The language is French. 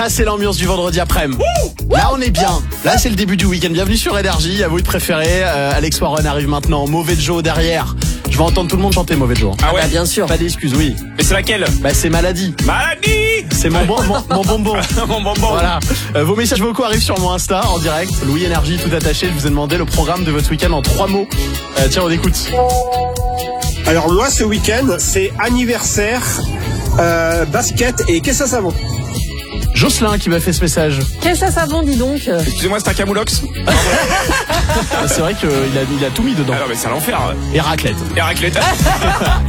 Ah, c'est l'ambiance du vendredi après-midi. Là, on est bien. Là, c'est le début du week-end. Bienvenue sur Énergie. À vous de préférer. Alex Warren arrive maintenant. Mauvais Joe derrière. Je vais entendre tout le monde chanter Mauvais Joe. Ah ouais, Bah, bien sûr. Pas d'excuses, oui. mais c'est laquelle? Bah, c'est Maladie. Maladie. C'est mon bonbon. Mon bonbon. Voilà. Vos messages vocaux arrivent sur mon Insta en direct. Louis Énergie, tout attaché. Je vous ai demandé le programme de votre week-end en 3 mots. Tiens, on écoute. Alors moi ce week-end c'est anniversaire, basket et caisse à savon. Jocelyn qui m'a fait ce message. Qu'est-ce que ça savon, dis donc. Excusez-moi, c'est un camoulox. C'est vrai qu'il a tout mis dedans. Ah non, mais c'est à l'enfer. Et raclette. Et raclette.